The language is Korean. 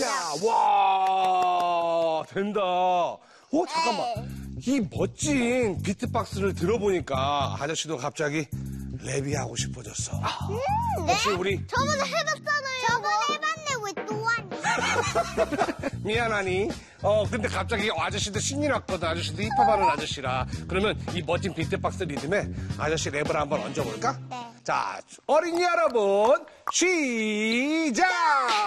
와, 된다. 잠깐만. 이 멋진 비트박스를 들어보니까 아저씨도 갑자기 랩이 하고 싶어졌어. 혹시 우리 저번에 해봤잖아요. 저번에 해봤네. 왜 또 하니? 미안하니? 근데 갑자기 아저씨도 신이 났거든. 아저씨도 힙합하는 아저씨라. 그러면 이 멋진 비트박스 리듬에 아저씨 랩을 한번 얹어볼까? 네. 자, 어린이 여러분, 시작!